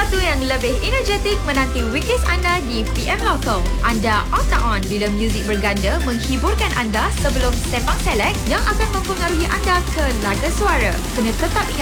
sesuatu yang lebih energetik menanti weekdays anda di PM Local. Anda on tak on bila muzik berganda menghiburkan anda sebelum Sepang Select yang akan mempengaruhi anda ke laga suara. Kena tetap ingat